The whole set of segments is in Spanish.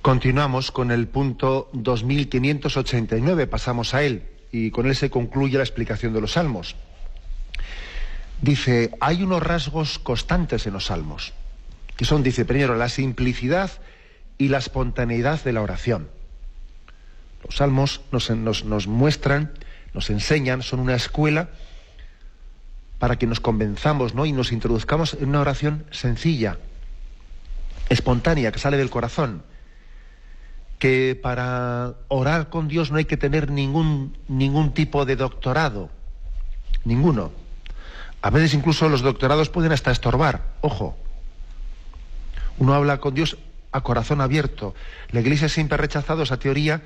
Continuamos con el punto 2589, pasamos a él, y con él se concluye la explicación de los salmos. Dice, hay unos rasgos constantes en los salmos, que son, dice, primero, la simplicidad y la espontaneidad de la oración. Los salmos nos muestran, nos enseñan, son una escuela para que nos convenzamos, ¿no?, y nos introduzcamos en una oración sencilla, espontánea, que sale del corazón, que para orar con Dios no hay que tener ningún tipo de doctorado, ninguno. A veces incluso los doctorados pueden hasta estorbar, ojo. Uno habla con Dios a corazón abierto. La Iglesia siempre ha rechazado esa teoría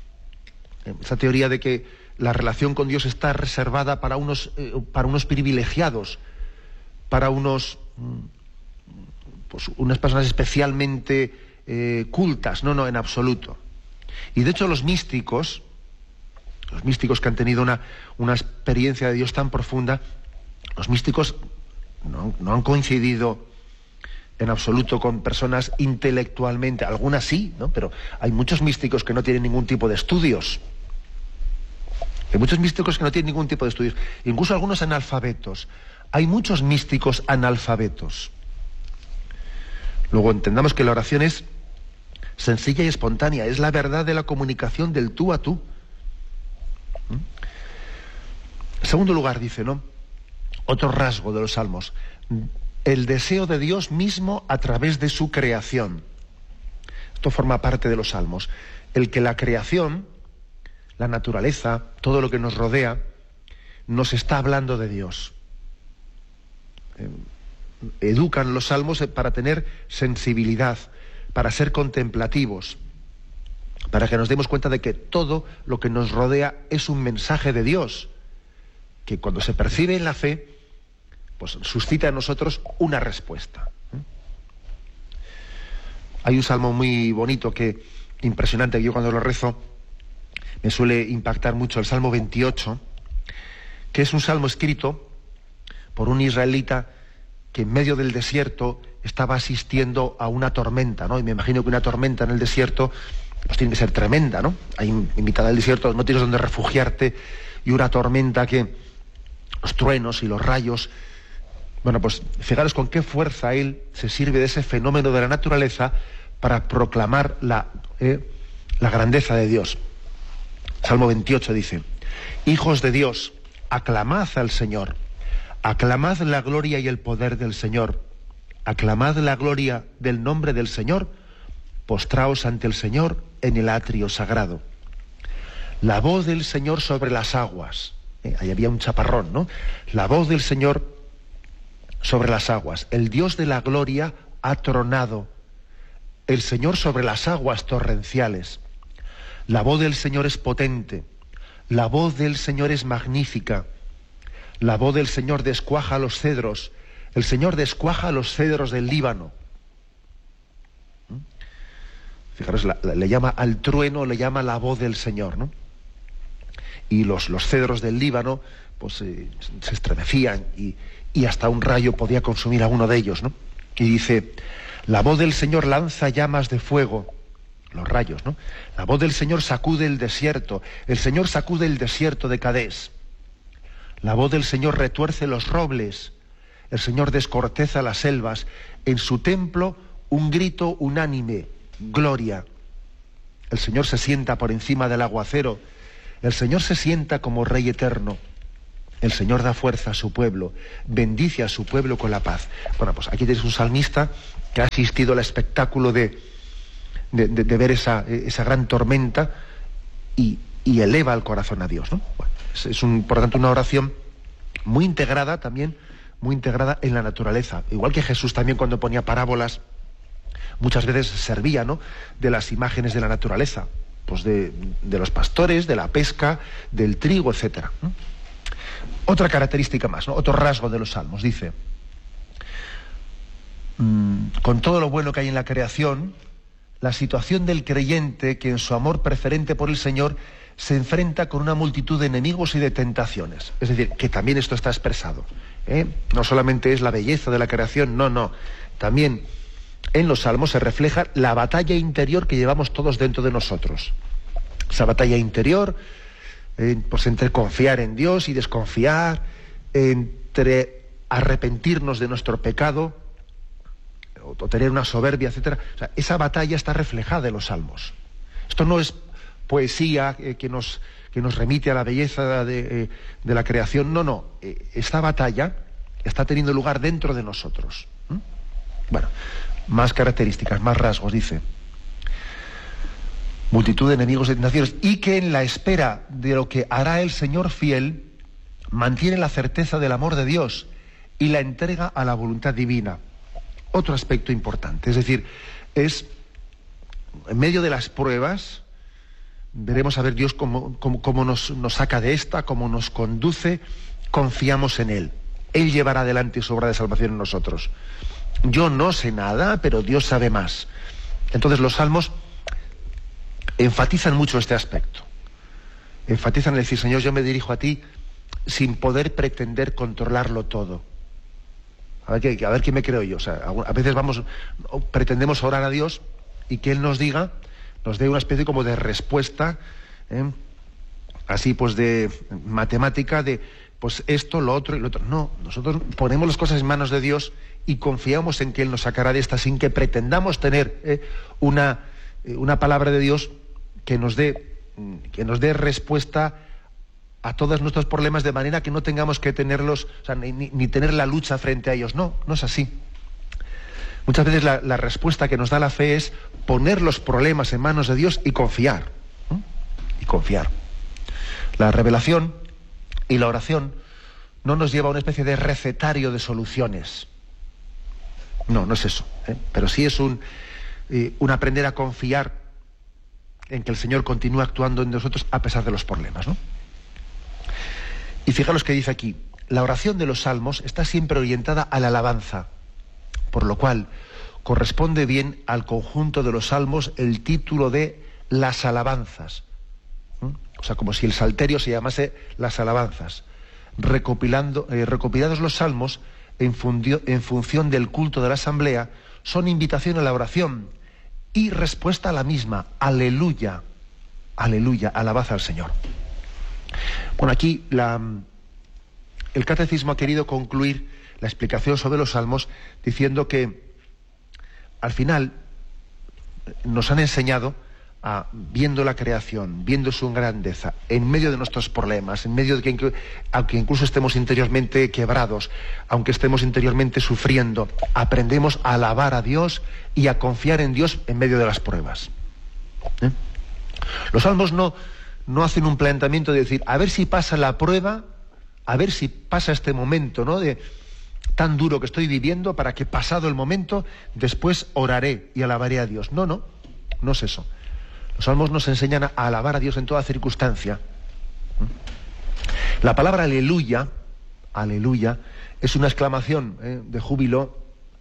de que la relación con Dios está reservada para unos privilegiados, para unas personas especialmente cultas. No, en absoluto. Y de hecho los místicos que han tenido una experiencia de Dios tan profunda, los místicos no han coincidido en absoluto con personas intelectualmente, algunas sí, ¿no? Pero hay muchos místicos que no tienen ningún tipo de estudios. Hay muchos místicos que no tienen ningún tipo de estudios, incluso algunos analfabetos. Hay muchos místicos analfabetos. Luego entendamos que la oración es sencilla y espontánea, es la verdad de la comunicación del tú a tú. En segundo lugar, dice, ¿no?, otro rasgo de los salmos, el deseo de Dios mismo a través de su creación. Esto forma parte de los salmos. El que la creación, la naturaleza, todo lo que nos rodea, nos está hablando de Dios. Educan los salmos para tener sensibilidad, para ser contemplativos, para que nos demos cuenta de que todo lo que nos rodea es un mensaje de Dios, que cuando se percibe en la fe, pues suscita en nosotros una respuesta. Hay un salmo muy bonito, impresionante, que yo cuando lo rezo me suele impactar mucho, el Salmo 28, que es un salmo escrito por un israelita que en medio del desierto estaba asistiendo a una tormenta, ¿no? Y me imagino que una tormenta en el desierto pues tiene que ser tremenda, ¿no? Ahí en mitad del desierto no tienes donde refugiarte, y una tormenta que los truenos y los rayos. Bueno, pues fijaros con qué fuerza él se sirve de ese fenómeno de la naturaleza para proclamar la grandeza de Dios. Salmo 28 dice, hijos de Dios, aclamad al Señor, aclamad la gloria y el poder del Señor, aclamad la gloria del nombre del Señor, postraos ante el Señor en el atrio sagrado. La voz del Señor sobre las aguas. Ahí había un chaparrón, ¿no? La voz del Señor sobre las aguas. El Dios de la gloria ha tronado. El Señor sobre las aguas torrenciales. La voz del Señor es potente. La voz del Señor es magnífica. La voz del Señor descuaja los cedros. El Señor descuaja los cedros del Líbano. Fijaros, le llama al trueno, le llama la voz del Señor, ¿no? Y los cedros del Líbano pues se estremecían y hasta un rayo podía consumir a uno de ellos, ¿no? Y dice, la voz del Señor lanza llamas de fuego, los rayos, ¿no? La voz del Señor sacude el desierto, el Señor sacude el desierto de Cadés. La voz del Señor retuerce los robles, el Señor descorteza las selvas. En su templo un grito unánime, gloria. El Señor se sienta por encima del aguacero, el Señor se sienta como Rey eterno. El Señor da fuerza a su pueblo, bendice a su pueblo con la paz. Bueno, pues aquí tienes un salmista que ha asistido al espectáculo de ver esa gran tormenta y eleva el corazón a Dios, ¿no? Bueno, es por lo tanto una oración muy integrada también, muy integrada en la naturaleza. Igual que Jesús también cuando ponía parábolas, muchas veces servía, ¿no?, de las imágenes de la naturaleza, pues de los pastores, de la pesca, del trigo, etcétera, ¿no? Otra característica más, ¿no?, otro rasgo de los salmos, dice, con todo lo bueno que hay en la creación, la situación del creyente que en su amor preferente por el Señor se enfrenta con una multitud de enemigos y de tentaciones. Es decir, que también esto está expresado, ¿eh? No solamente es la belleza de la creación, no. También en los salmos se refleja la batalla interior que llevamos todos dentro de nosotros. Esa batalla interior, pues entre confiar en Dios y desconfiar, entre arrepentirnos de nuestro pecado o tener una soberbia, etcétera. O sea, esa batalla está reflejada en los salmos. Esto no es poesía que nos remite a la belleza de la creación. No. Esta batalla está teniendo lugar dentro de nosotros. Bueno, más características, más rasgos, dice. Multitud de enemigos de tentaciones, y que en la espera de lo que hará el Señor fiel, mantiene la certeza del amor de Dios y la entrega a la voluntad divina. Otro aspecto importante, es decir, es en medio de las pruebas, veremos a ver Dios cómo nos saca de esta, cómo nos conduce, confiamos en Él. Él llevará adelante su obra de salvación en nosotros. Yo no sé nada, pero Dios sabe más. Entonces los salmos enfatizan mucho este aspecto. Enfatizan el decir, Señor, yo me dirijo a ti sin poder pretender controlarlo todo. A ver qué me creo yo. O sea, a veces pretendemos orar a Dios y que Él nos diga, nos dé una especie como de respuesta, así pues de matemática, de pues esto, lo otro y lo otro. No, nosotros ponemos las cosas en manos de Dios y confiamos en que Él nos sacará de esta sin que pretendamos tener una palabra de Dios que nos dé respuesta a todos nuestros problemas, de manera que no tengamos que tenerlos, o sea, ni tener la lucha frente a ellos. No es así. Muchas veces la respuesta que nos da la fe es poner los problemas en manos de Dios y confiar. Y confiar. La revelación y la oración no nos lleva a una especie de recetario de soluciones. No es eso. Pero sí es un aprender a confiar en que el Señor continúa actuando en nosotros a pesar de los problemas, ¿no? Y fijaros que dice aquí, la oración de los salmos está siempre orientada a la alabanza, por lo cual corresponde bien al conjunto de los salmos el título de las alabanzas. O sea, como si el salterio se llamase las alabanzas. Recopilados los salmos en función del culto de la asamblea, son invitación a la oración y respuesta a la misma. Aleluya, aleluya, alabad al Señor. Bueno, aquí el Catecismo ha querido concluir la explicación sobre los salmos diciendo que al final nos han enseñado viendo la creación, viendo su grandeza, en medio de nuestros problemas, en medio de que aunque incluso estemos interiormente quebrados, aunque estemos interiormente sufriendo, aprendemos a alabar a Dios y a confiar en Dios en medio de las pruebas. Los salmos no hacen un planteamiento de decir, a ver si pasa la prueba, a ver si pasa este momento, ¿no?, de tan duro que estoy viviendo, para que pasado el momento, después oraré y alabaré a Dios. No es eso. Los salmos nos enseñan a alabar a Dios en toda circunstancia. La palabra aleluya, es una exclamación de júbilo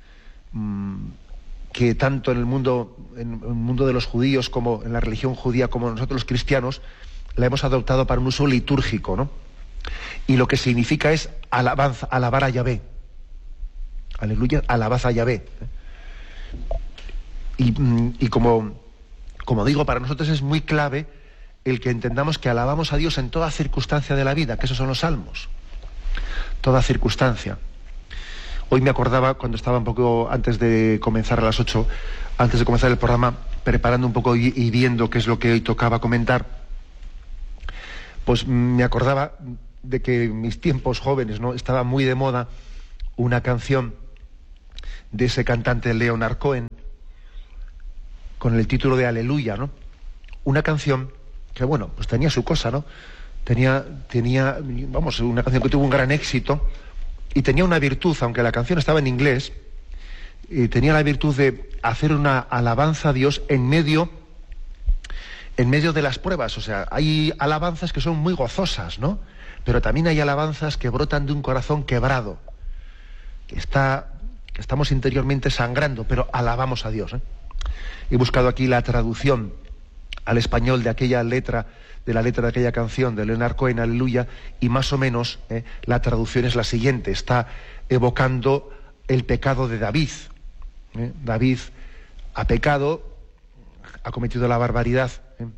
que tanto en el mundo de los judíos como en la religión judía, como nosotros los cristianos, la hemos adoptado para un uso litúrgico, ¿no? Y lo que significa es alabanza, alabar a Yahvé. Aleluya, alabad a Yahvé. Y como digo, para nosotros es muy clave el que entendamos que alabamos a Dios en toda circunstancia de la vida, que esos son los salmos. Toda circunstancia. Hoy me acordaba, cuando estaba un poco antes de comenzar a las 8, antes de comenzar el programa, preparando un poco y viendo qué es lo que hoy tocaba comentar, pues me acordaba de que en mis tiempos jóvenes, ¿no?, estaba muy de moda una canción de ese cantante Leonard Cohen con el título de Aleluya, ¿no? Una canción que, bueno, pues tenía su cosa, ¿no? Tenía, una canción que tuvo un gran éxito y tenía una virtud, aunque la canción estaba en inglés, tenía la virtud de hacer una alabanza a Dios en medio de las pruebas. O sea, hay alabanzas que son muy gozosas, ¿no? Pero también hay alabanzas que brotan de un corazón quebrado, que estamos interiormente sangrando, pero alabamos a Dios, ¿eh? He buscado aquí la traducción al español de la letra de aquella canción de Leonard Cohen, Aleluya, y más o menos la traducción es la siguiente. Está evocando el pecado de David. David ha pecado, ha cometido la barbaridad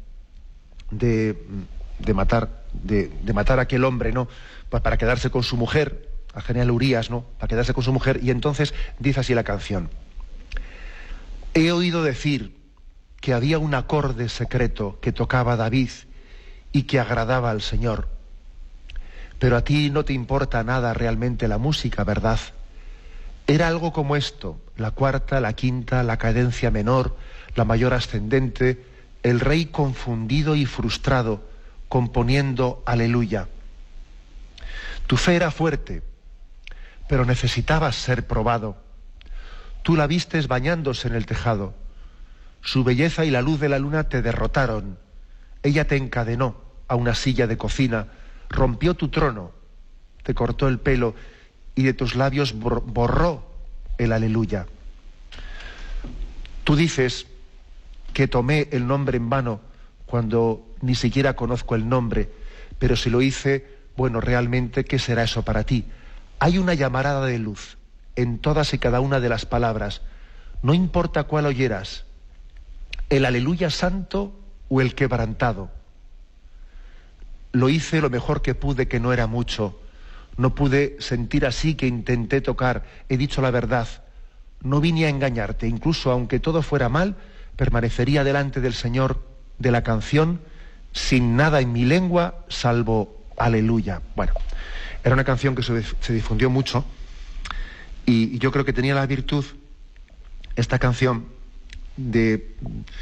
de matar a aquel hombre, ¿no? Para quedarse con su mujer, al general Urías, ¿no? Para quedarse con su mujer, y entonces dice así la canción: he oído decir que había un acorde secreto que tocaba David y que agradaba al Señor. Pero a ti no te importa nada realmente la música, ¿verdad? Era algo como esto: la cuarta, la quinta, la cadencia menor, la mayor ascendente, el rey confundido y frustrado, componiendo aleluya. Tu fe era fuerte, pero necesitabas ser probado. Tú la vistes bañándose en el tejado. Su belleza y la luz de la luna te derrotaron. Ella te encadenó a una silla de cocina, rompió tu trono, te cortó el pelo y de tus labios borró el aleluya. Tú dices que tomé el nombre en vano cuando ni siquiera conozco el nombre, pero si lo hice, bueno, realmente, ¿qué será eso para ti? Hay una llamarada de luz en todas y cada una de las palabras. No importa cuál oyeras, el aleluya santo o el quebrantado. Lo hice lo mejor que pude, que no era mucho. No pude sentir así que intenté tocar. He dicho la verdad. No vine a engañarte. Incluso aunque todo fuera mal, permanecería delante del Señor de la canción sin nada en mi lengua salvo aleluya. Bueno, era una canción que se difundió mucho y yo creo que tenía la virtud, esta canción, de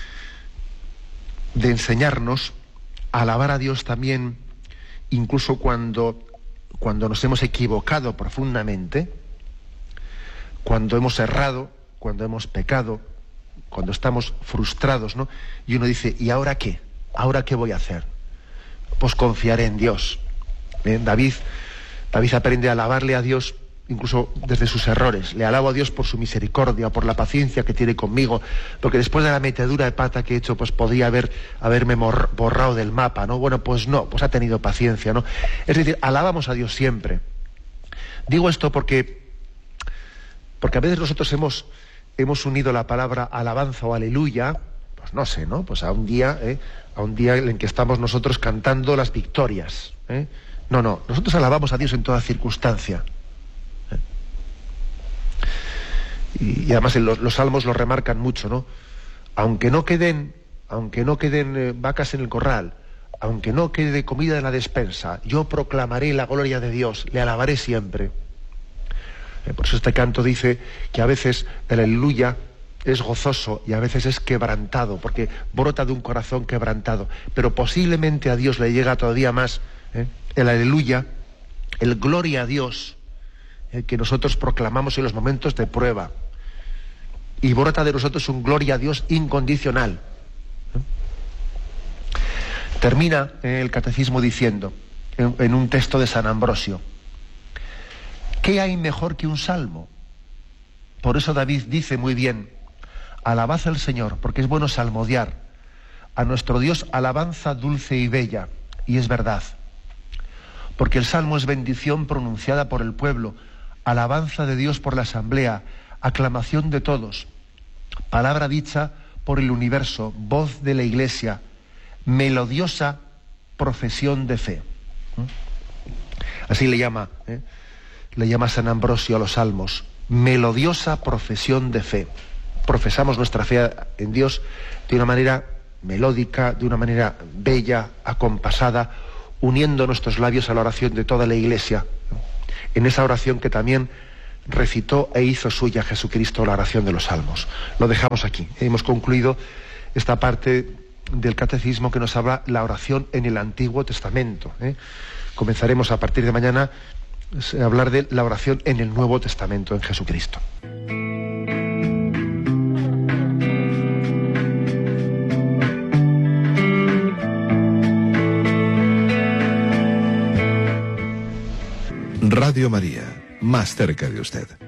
enseñarnos a alabar a Dios también, incluso cuando nos hemos equivocado profundamente, cuando hemos errado, cuando hemos pecado, cuando estamos frustrados, ¿no? Y uno dice, ¿y ahora qué? ¿Ahora qué voy a hacer? Pues confiaré en Dios. David aprende a alabarle a Dios incluso desde sus errores. Le alabo a Dios por su misericordia, por la paciencia que tiene conmigo, porque después de la metedura de pata que he hecho, pues podía haberme borrado del mapa, ¿no? Bueno, pues no, pues ha tenido paciencia, ¿no? Es decir, alabamos a Dios siempre. Digo esto porque a veces nosotros hemos unido la palabra alabanza o aleluya, pues no sé, ¿no? Pues a un día en que estamos nosotros cantando las victorias. No, nosotros alabamos a Dios en toda circunstancia. Y además los salmos lo remarcan mucho, ¿no? Aunque no queden vacas en el corral, aunque no quede comida en la despensa, yo proclamaré la gloria de Dios, le alabaré siempre. Por eso este canto dice que a veces el aleluya es gozoso y a veces es quebrantado, porque brota de un corazón quebrantado. Pero posiblemente a Dios le llega todavía más el aleluya, el gloria a Dios, que nosotros proclamamos en los momentos de prueba. Y brota de nosotros un gloria a Dios incondicional. Termina el catecismo diciendo, en un texto de San Ambrosio, ¿qué hay mejor que un salmo? Por eso David dice muy bien, alabad al Señor, porque es bueno salmodiar. A nuestro Dios alabanza dulce y bella, y es verdad. Porque el salmo es bendición pronunciada por el pueblo, alabanza de Dios por la asamblea, aclamación de todos, palabra dicha por el universo, voz de la Iglesia, melodiosa profesión de fe. Así le llama San Ambrosio a los salmos, melodiosa profesión de fe. Profesamos nuestra fe en Dios de una manera melódica, de una manera bella, acompasada, uniendo nuestros labios a la oración de toda la Iglesia. En esa oración que también recitó e hizo suya Jesucristo, la oración de los salmos. Lo dejamos aquí. Hemos concluido esta parte del catecismo que nos habla la oración en el Antiguo Testamento. Comenzaremos a partir de mañana a hablar de la oración en el Nuevo Testamento, en Jesucristo. Radio María, más cerca de usted.